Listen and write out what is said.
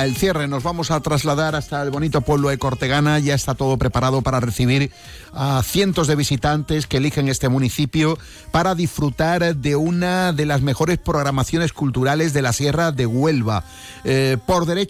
para el cierre nos vamos a trasladar hasta el bonito pueblo de Cortegana. Ya está todo preparado para recibir a cientos de visitantes que eligen este municipio para disfrutar de una de las mejores programaciones culturales de la Sierra de Huelva. Por derecho